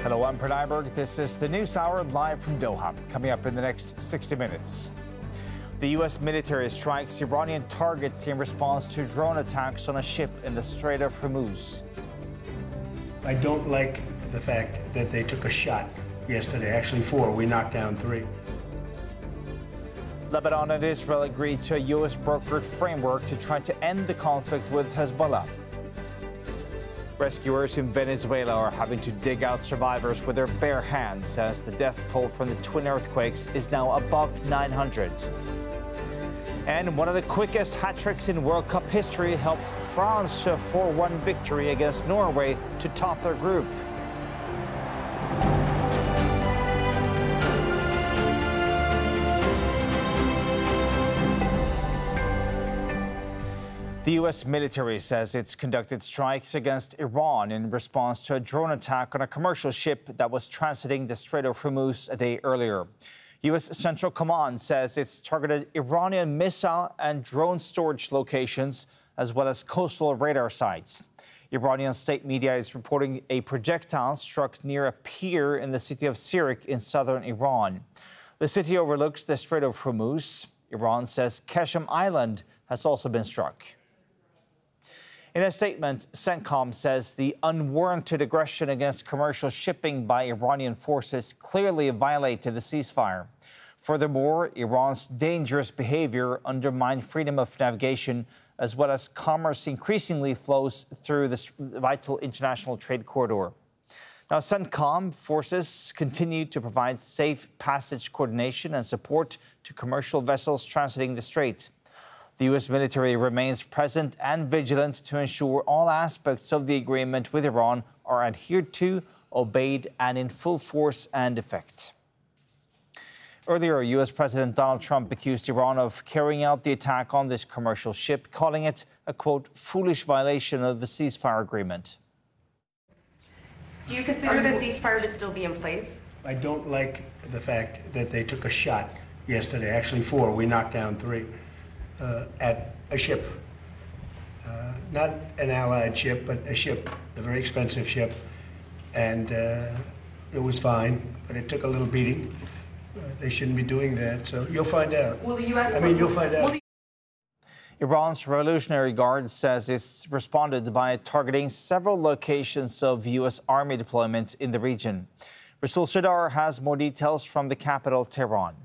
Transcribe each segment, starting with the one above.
Hello, I'm Pranay Berg. This is the News Hour live from Doha. Coming up in the next 60 minutes. The U.S. military strikes Iranian targets in response to drone attacks on a ship in the Strait of Hormuz. I don't like the fact that they took a shot yesterday, actually 4. We knocked down 3. Lebanon and Israel agreed to a U.S. brokered framework to try to end the conflict with Hezbollah. Rescuers in Venezuela are having to dig out survivors with their bare hands as the death toll from the twin earthquakes is now above 900. And one of the quickest hat-tricks in World Cup history helps France to a 4-1 victory against Norway to top their group. The U.S. military says it's conducted strikes against Iran in response to a drone attack on a commercial ship that was transiting the Strait of Hormuz a day earlier. U.S. Central Command says it's targeted Iranian missile and drone storage locations, as well as coastal radar sites. Iranian state media is reporting a projectile struck near a pier in the city of Sirik in southern Iran. The city overlooks the Strait of Hormuz. Iran says Qeshm Island has also been struck. In a statement, CENTCOM says the unwarranted aggression against commercial shipping by Iranian forces clearly violated the ceasefire. Furthermore, Iran's dangerous behavior undermined freedom of navigation, as well as commerce increasingly flows through this vital international trade corridor. Now, CENTCOM forces continue to provide safe passage coordination and support to commercial vessels transiting the strait. The U.S. military remains present and vigilant to ensure all aspects of the agreement with Iran are adhered to, obeyed, and in full force and effect. Earlier, U.S. President Donald Trump accused Iran of carrying out the attack on this commercial ship, calling it a, quote, foolish violation of the ceasefire agreement. Do you consider the ceasefire to still be in place? I don't like the fact that they took a shot yesterday, actually 4. We knocked down 3. At a ship, not an Allied ship, but a ship, a very expensive ship, and it was fine, but it took a little beating. They shouldn't be doing that, so you'll find out. Will the U.S. You'll find out. Iran's Revolutionary Guard says it's responded by targeting several locations of U.S. Army deployment in the region. Rasul Shadar has more details from the capital, Tehran.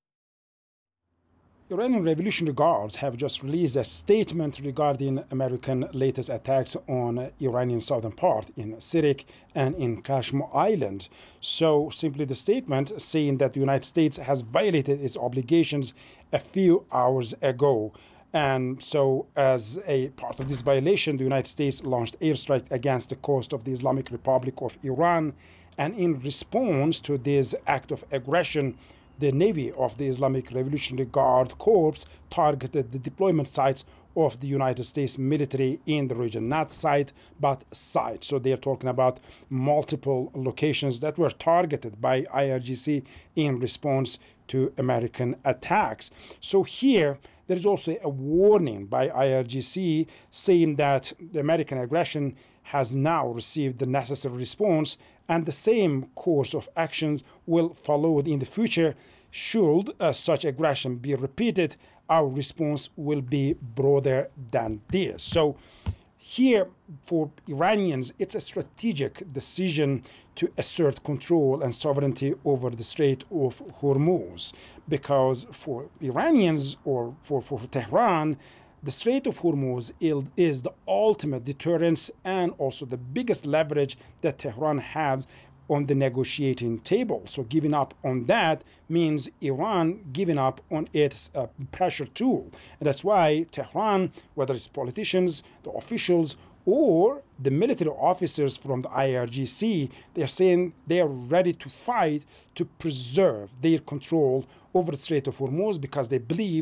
Iranian Revolutionary Guards have just released a statement regarding American latest attacks on Iranian southern part in Sirik and in Qeshm Island. So simply the statement saying that the United States has violated its obligations a few hours ago. And so as a part of this violation, the United States launched airstrike against the coast of the Islamic Republic of Iran. And in response to this act of aggression, the Navy of the Islamic Revolutionary Guard Corps targeted the deployment sites of the United States military in the region. Not site, but site. So they're talking about multiple locations that were targeted by IRGC in response to American attacks. So here, there is also a warning by IRGC saying that the American aggression has now received the necessary response, and the same course of actions will follow in the future. Should such aggression be repeated, our response will be broader than this. So here, for Iranians, it's a strategic decision to assert control and sovereignty over the Strait of Hormuz, because for Iranians or for Tehran, the Strait of Hormuz is the ultimate deterrence and also the biggest leverage that Tehran has on the negotiating table. So giving up on that means Iran giving up on its pressure tool. And that's why Tehran, whether it's politicians, the officials, or the military officers from the IRGC, they're saying they are ready to fight to preserve their control over the Strait of Hormuz because they believe